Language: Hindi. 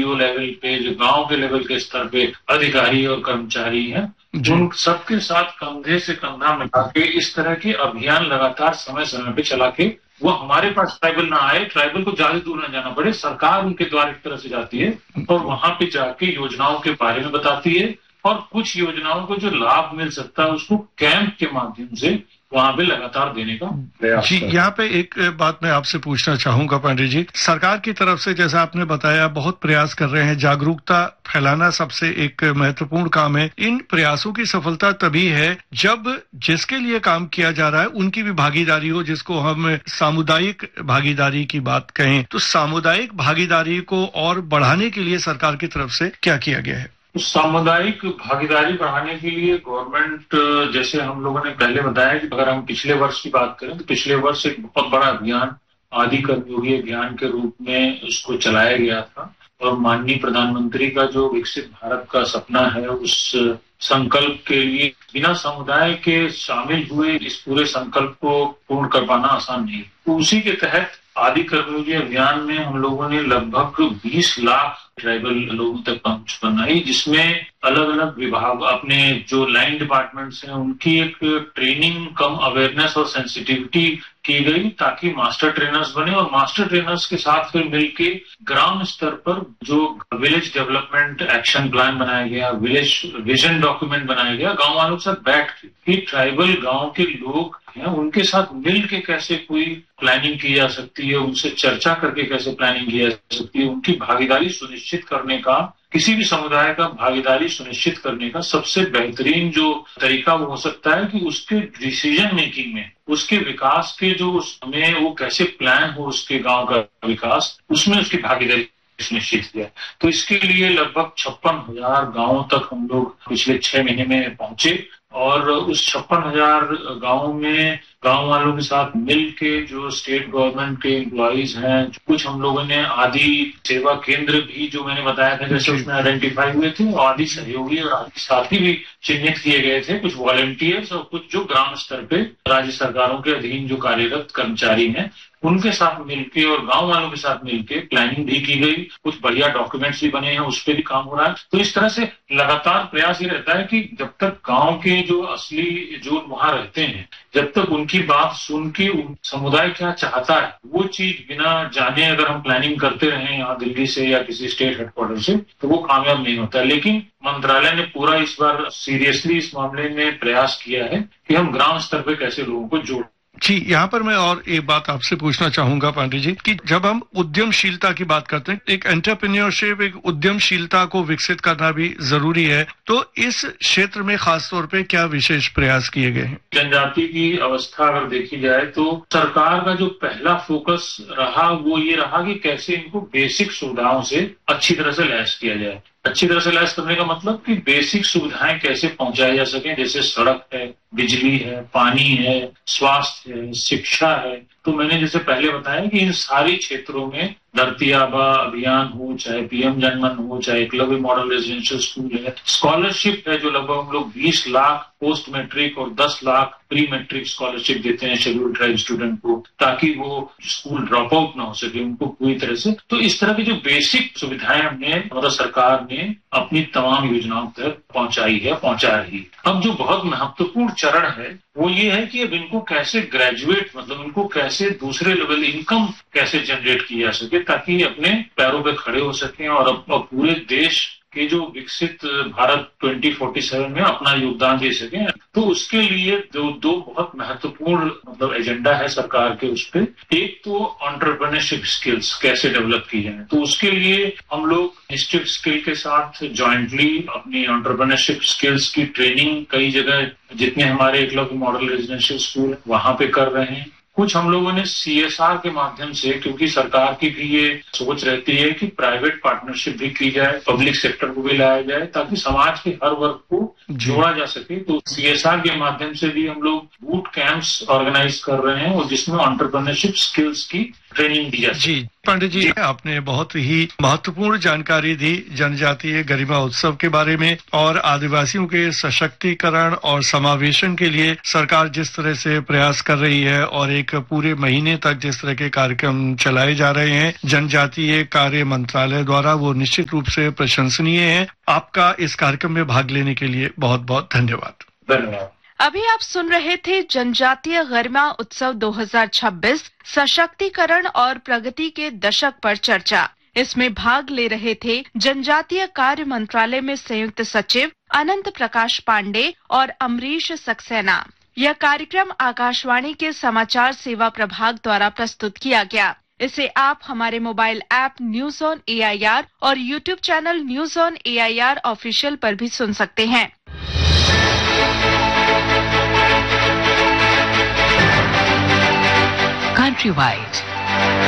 बीडीओ लेवल पे, जो गांव के लेवल के स्तर पे अधिकारी और कर्मचारी हैं, उन सबके साथ कंधे से कंधा मिला के इस तरह के अभियान लगातार समय समय पे चला के वो हमारे पास ट्राइबल ना आए, ट्राइबल को ज्यादा दूर न जाना पड़े, सरकार उनके द्वार एक तरह से जाती है और वहां पे जाके योजनाओं के बारे में बताती है और कुछ योजनाओं को जो लाभ मिल सकता है उसको कैंप के माध्यम से वहां पे लगातार देने का प्रयास। जी, यहाँ पे एक बात मैं आपसे पूछना चाहूंगा पांडे जी, सरकार की तरफ से जैसा आपने बताया बहुत प्रयास कर रहे हैं, जागरूकता फैलाना सबसे एक महत्वपूर्ण काम है। इन प्रयासों की सफलता तभी है जब जिसके लिए काम किया जा रहा है उनकी भी भागीदारी हो, जिसको हम सामुदायिक भागीदारी की बात कहें। तो सामुदायिक भागीदारी को और बढ़ाने के लिए सरकार की तरफ से क्या किया गया है? सामुदायिक भागीदारी बढ़ाने के लिए गवर्नमेंट, जैसे हम लोगों ने पहले बताया कि अगर हम पिछले वर्ष की बात करें तो पिछले वर्ष एक बहुत बड़ा अभियान आदि कर्मयोगी अभियान के रूप में उसको चलाया गया था और माननीय प्रधानमंत्री का जो विकसित भारत का सपना है उस संकल्प के लिए बिना समुदाय के शामिल हुए इस पूरे संकल्प को पूर्ण कर पाना आसान नहीं। तो उसी के तहत आदि कर्मयोगी अभियान में हम लोगों ने लगभग 20 लाख ट्राइबल लोगों तक पहुंच बनाई, जिसमें अलग अलग विभाग अपने जो लाइन डिपार्टमेंट्स हैं उनकी एक ट्रेनिंग कम अवेयरनेस और सेंसिटिविटी की गई ताकि मास्टर ट्रेनर्स बने और मास्टर ट्रेनर्स के साथ फिर मिलके ग्राम स्तर पर जो विलेज डेवलपमेंट एक्शन प्लान बनाया गया, विलेज विजन डॉक्यूमेंट बनाया गया, गांव वालों के साथ बैठ के ट्राइबल गांव के लोग हैं उनके साथ मिल के कैसे कोई प्लानिंग की जा सकती है, उनसे चर्चा करके कैसे प्लानिंग की जा सकती है, उनकी भागीदारी सुनिश्चित करने का, किसी भी समुदाय का भागीदारी सुनिश्चित करने का सबसे बेहतरीन जो तरीका वो हो सकता है कि उसके डिसीजन मेकिंग में, उसके विकास के जो उसमें वो कैसे प्लान हो उसके गांव का विकास, उसमें उसकी भागीदारी सुनिश्चित किया। तो इसके लिए लगभग 56,000 गांवों तक हम लोग पिछले 6 महीने में पहुंचे और उस 56,000 गांवों में गांव वालों के साथ मिल के जो स्टेट गवर्नमेंट के एम्प्लॉइज हैं, कुछ हम लोगों ने आदि सेवा केंद्र भी जो मैंने बताया था जैसे उसमें आइडेंटिफाई हुए थे, आदि सहयोगी और आदि साथी भी चिन्हित किए गए थे, कुछ वॉलंटियर्स और कुछ जो ग्राम स्तर पे राज्य सरकारों के अधीन जो कार्यरत कर्मचारी हैं उनके साथ मिलके और गांव वालों के साथ मिलके प्लानिंग भी की गई, कुछ बढ़िया डॉक्यूमेंट्स भी बने हैं, उस पर भी काम हो रहा है। तो इस तरह से लगातार प्रयास ये रहता है कि जब तक गांव के जो असली जो वहां रहते हैं, जब तक उनकी बात सुन के समुदाय क्या चाहता है वो चीज बिना जाने अगर हम प्लानिंग करते रहे यहाँ दिल्ली से या किसी स्टेट हेडक्वार्टर से तो वो कामयाब नहीं होता। लेकिन मंत्रालय ने पूरा इस बार सीरियसली इस मामले में प्रयास किया है कि हम ग्राम स्तर पे कैसे लोगों को जोड़। जी, यहाँ पर मैं और एक बात आपसे पूछना चाहूंगा पांडे जी कि जब हम उद्यमशीलता की बात करते हैं, एक एंटरप्रेन्योरशिप, एक उद्यमशीलता को विकसित करना भी जरूरी है, तो इस क्षेत्र में खासतौर पे क्या विशेष प्रयास किए गए हैं? जनजाति की अवस्था अगर देखी जाए तो सरकार का जो पहला फोकस रहा वो ये रहा कि कैसे इनको बेसिक सुविधाओं से अच्छी तरह से लैस किया जाए। अच्छी तरह से लैस करने का मतलब कि बेसिक सुविधाएं कैसे पहुंचाई जा सके, जैसे सड़क है, बिजली है, पानी है, स्वास्थ्य है, शिक्षा है। तो मैंने जैसे पहले बताया कि इन सारी क्षेत्रों में धरती आबा अभियान हो, चाहे पीएम जनमन हो, चाहे एकलव्य मॉडल रेजिडेंशियल स्कूल है, स्कॉलरशिप है जो लगभग हम लोग 20 लाख पोस्ट मैट्रिक और 10 लाख प्री मैट्रिक स्कॉलरशिप देते हैं शेड्यूल ट्राइब स्टूडेंट को ताकि वो स्कूल ड्रॉप आउट ना हो सके उनको पूरी तरह से। तो इस तरह की जो बेसिक सुविधाएं हमने मतलब सरकार ने अपनी तमाम योजनाओं तक पहुंचाई है, पहुंचा रही। अब जो बहुत महत्वपूर्ण चरण है वो ये है कि अब इनको कैसे ग्रेजुएट मतलब इनको कैसे दूसरे लेवल इनकम कैसे जनरेट की जा सके ताकि अपने पैरों पे खड़े हो सकें और अब पूरे देश के जो विकसित भारत 2047 में अपना योगदान दे सकें। तो उसके लिए दो बहुत महत्वपूर्ण मतलब एजेंडा है सरकार के उस पे। एक तो एंटरप्रेन्योरशिप स्किल्स कैसे डेवलप की जाए, तो उसके लिए हम लोग इंस्टीट्यूट स्किल के साथ जॉइंटली अपनी एंटरप्रेन्योरशिप स्किल्स की ट्रेनिंग कई जगह जितने हमारे एकलव्य मॉडल रेजिडेंशियल स्कूल वहां पे कर रहे हैं। कुछ हम लोगों ने सीएसआर के माध्यम से, क्योंकि सरकार की भी ये सोच रहती है कि प्राइवेट पार्टनरशिप भी की जाए, पब्लिक सेक्टर को भी लाया जाए ताकि समाज के हर वर्ग को जोड़ा जा सके। तो सीएसआर के माध्यम से भी हम लोग बूट कैंप्स ऑर्गेनाइज कर रहे हैं और जिसमें एंटरप्रेन्योरशिप स्किल्स की ट्रेनिंग दी जाती है। जी पंडित जी, आपने बहुत ही महत्वपूर्ण जानकारी दी जनजातीय गरिमा उत्सव के बारे में और आदिवासियों के सशक्तिकरण और समावेशन के लिए सरकार जिस तरह से प्रयास कर रही है और एक पूरे महीने तक जिस तरह के कार्यक्रम चलाए जा रहे हैं जनजातीय कार्य मंत्रालय द्वारा, वो निश्चित रूप से प्रशंसनीय है। आपका इस कार्यक्रम में भाग लेने के लिए बहुत बहुत धन्यवाद। धन्यवाद। अभी आप सुन रहे थे जनजातीय गरिमा उत्सव 2026 सशक्तिकरण और प्रगति के दशक पर चर्चा। इसमें भाग ले रहे थे जनजातीय कार्य मंत्रालय में संयुक्त सचिव अनंत प्रकाश पांडे और अमरीश सक्सेना। यह कार्यक्रम आकाशवाणी के समाचार सेवा प्रभाग द्वारा प्रस्तुत किया गया। इसे आप हमारे mobile app news on AIR और YouTube channel news on AIR official पर भी सुन सकते हैं। Countrywide